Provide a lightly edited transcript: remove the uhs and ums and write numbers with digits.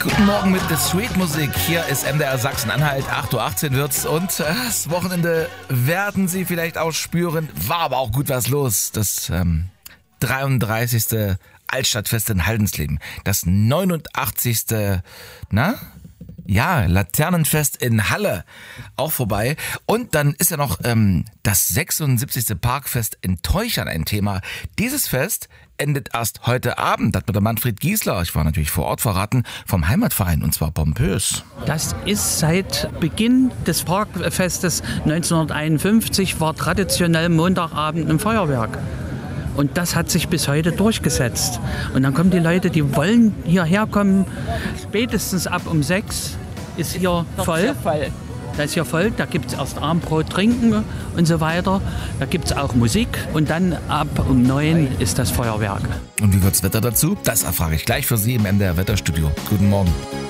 Guten Morgen mit der Street Musik. Hier ist MDR Sachsen-Anhalt. 8.18 Uhr wird's und das Wochenende werden Sie vielleicht auch spüren. War aber auch gut was los. Das 33. Altstadtfest in Haldensleben. Das 89. Laternenfest in Halle auch vorbei. Und dann ist ja noch das 76. Parkfest in Teuchern ein Thema. Dieses Fest endet erst heute Abend, hat mir der Manfred Giesler, ich war natürlich vor Ort, verraten, vom Heimatverein, und zwar pompös. Das ist seit Beginn des Parkfestes 1951, war traditionell Montagabend ein Feuerwerk. Und das hat sich bis heute durchgesetzt. Und dann kommen die Leute, die wollen hierher kommen. Spätestens ab um 6 ist hier voll. Da ist hier voll. Da gibt es erst Abendbrot, Trinken und so weiter. Da gibt es auch Musik. Und dann ab um 9 ist das Feuerwerk. Und wie wird's Wetter dazu? Das erfrage ich gleich für Sie im MDR Wetterstudio. Guten Morgen.